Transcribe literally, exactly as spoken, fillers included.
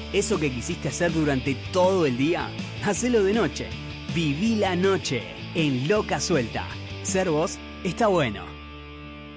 Eso que quisiste hacer durante todo el día, hacelo de noche. Viví la noche en Loca Suelta. Ser vos está bueno.